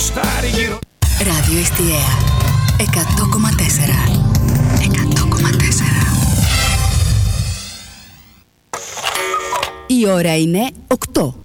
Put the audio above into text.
γουστάρει γύρω. Ράδιο Εστιαία 100,4. 100,4. Η ώρα είναι 8.